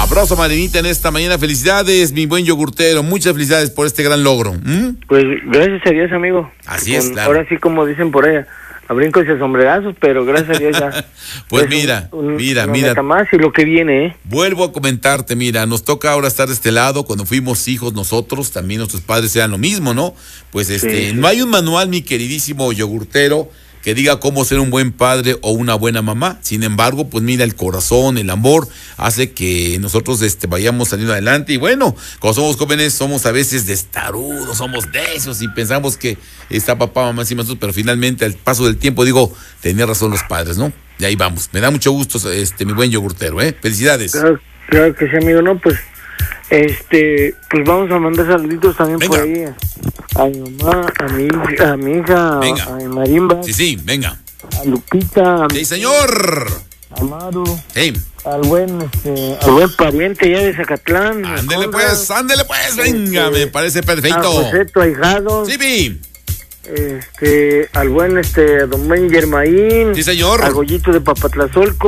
Abrazo, Marinita, en esta mañana. Felicidades, mi buen yogurtero. Muchas felicidades por este gran logro. Pues gracias a Dios, amigo. Así es, claro. Ahora sí, como dicen por allá, a brincos y a sombrerazos, pero gracias a Dios ya. Pues es mira. Una más y lo que viene, ¿eh? Vuelvo a comentarte, mira, nos toca ahora estar de este lado. Cuando fuimos hijos nosotros, también nuestros padres eran lo mismo, ¿no? Pues Sí. no hay un manual, mi queridísimo yogurtero, que diga cómo ser un buen padre o una buena mamá. Sin embargo, pues mira, el corazón, el amor hace que nosotros vayamos saliendo adelante. Y bueno, cuando somos jóvenes somos a veces destarudos, somos necios y pensamos que está papá, mamá encima de nosotros, pero finalmente al paso del tiempo digo, tenía razón los padres, ¿no? Y ahí vamos. Me da mucho gusto mi buen yogurtero, ¿eh? Felicidades. Claro que sí, amigo, ¿no? Pues pues vamos a mandar saluditos también. Venga. Por ahí a mi mamá, a mi hija, venga. A Marimba. Sí, venga. A Lupita. Sí, señor. A Maru. Hey. Al buen pariente ya de Zacatlán. Ándele pues, venga, me parece perfecto. A José, tu ahijado. Sí, vi. Al buen don Ben Germain. Sí, señor. Al Goyito de Papatlazolco.